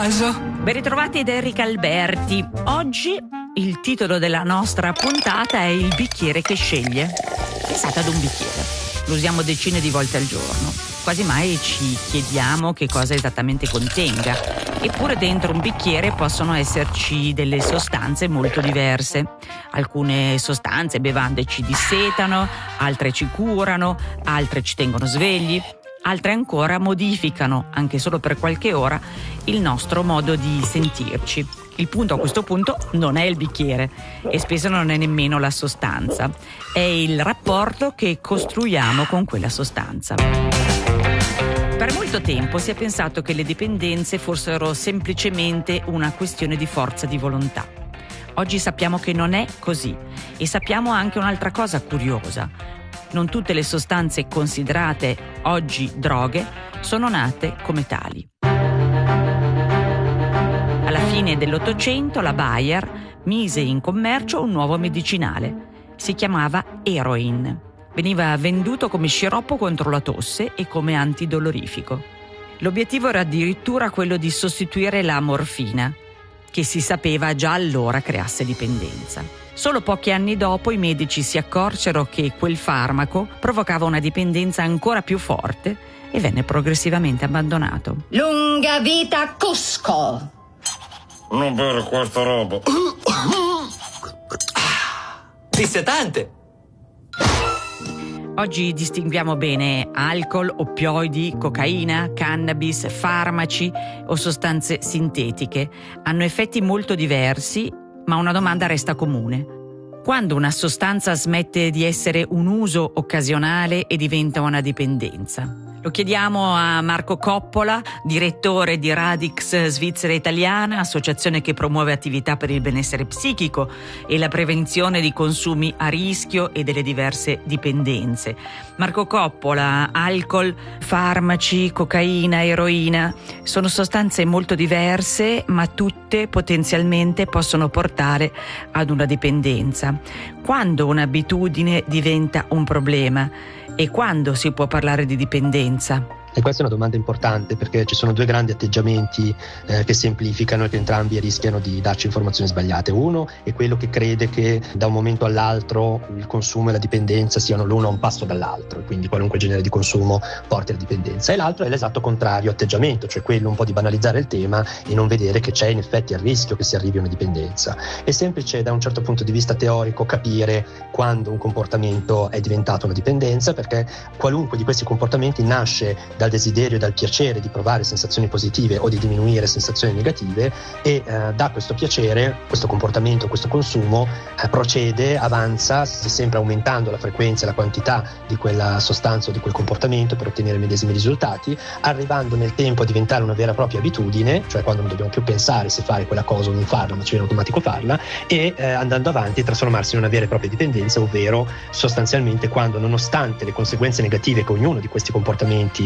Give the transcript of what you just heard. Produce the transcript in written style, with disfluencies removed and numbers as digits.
caso. Ben ritrovati da Enrica Alberti. Oggi il titolo della nostra puntata è Il bicchiere che sceglie. Pensate ad un bicchiere, lo usiamo decine di volte al giorno, quasi mai ci chiediamo che cosa esattamente contenga. Eppure dentro un bicchiere possono esserci delle sostanze molto diverse. Alcune sostanze, bevande, ci dissetano, altre ci curano, altre ci tengono svegli, altre ancora modificano, anche solo per qualche ora, il nostro modo di sentirci. Il punto a questo punto non è il bicchiere e spesso non è nemmeno la sostanza, è il rapporto che costruiamo con quella sostanza. Per molto tempo si è pensato che le dipendenze fossero semplicemente una questione di forza di volontà. Oggi sappiamo che non è così e sappiamo anche un'altra cosa curiosa. Non tutte le sostanze considerate oggi droghe sono nate come tali. Alla fine dell'Ottocento la Bayer mise in commercio un nuovo medicinale. Si chiamava Heroin. Veniva venduto come sciroppo contro la tosse e come antidolorifico. L'obiettivo era addirittura quello di sostituire la morfina, che si sapeva già allora creasse dipendenza. Solo pochi anni dopo i medici si accorsero che quel farmaco provocava una dipendenza ancora più forte e venne progressivamente abbandonato. Lunga vita Cusco! Non bere questa roba. Dissetante! Oggi distinguiamo bene alcol, oppioidi, cocaina, cannabis, farmaci o sostanze sintetiche. Hanno effetti molto diversi, ma una domanda resta comune. Quando una sostanza smette di essere un uso occasionale e diventa una dipendenza? Lo chiediamo a Marco Coppola, direttore di Radix Svizzera Italiana, associazione che promuove attività per il benessere psichico e la prevenzione di consumi a rischio e delle diverse dipendenze. Marco Coppola, alcol, farmaci, cocaina, eroina, sono sostanze molto diverse, ma tutte potenzialmente possono portare ad una dipendenza. Quando un'abitudine diventa un problema? E quando si può parlare di dipendenza? E questa è una domanda importante perché ci sono due grandi atteggiamenti che semplificano e che entrambi rischiano di darci informazioni sbagliate. Uno è quello che crede che da un momento all'altro il consumo e la dipendenza siano l'uno a un passo dall'altro, quindi qualunque genere di consumo porti alla dipendenza. E l'altro è l'esatto contrario atteggiamento, cioè quello un po' di banalizzare il tema e non vedere che c'è in effetti il rischio che si arrivi a una dipendenza. È semplice da un certo punto di vista teorico capire quando un comportamento è diventato una dipendenza, perché qualunque di questi comportamenti nasce dal desiderio e dal piacere di provare sensazioni positive o di diminuire sensazioni negative e da questo piacere, questo comportamento, questo consumo procede, avanza, sempre aumentando la frequenza e la quantità di quella sostanza o di quel comportamento per ottenere i medesimi risultati, arrivando nel tempo a diventare una vera e propria abitudine, cioè quando non dobbiamo più pensare se fare quella cosa o non farla, ma ci viene automatico farla, e andando avanti trasformarsi in una vera e propria dipendenza, ovvero sostanzialmente quando, nonostante le conseguenze negative che ognuno di questi comportamenti